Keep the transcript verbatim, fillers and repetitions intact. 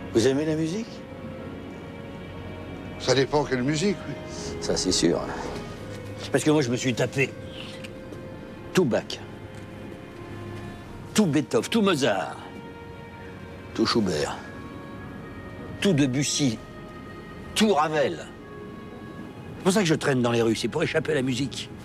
Vous aimez la musique? Ça dépend quelle musique, oui. Ça, c'est sûr. Parce que moi, je me suis tapé tout Bach, tout Beethoven, tout Mozart, tout Schubert, tout Debussy, tout Ravel. C'est pour ça que je traîne dans les rues, c'est pour échapper à la musique.